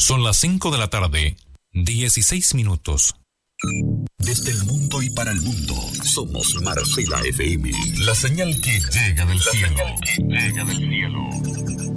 Son las 5 de la tarde, 16 minutos. Desde el mundo y para el mundo, somos Marcela FM. La señal que llega del cielo.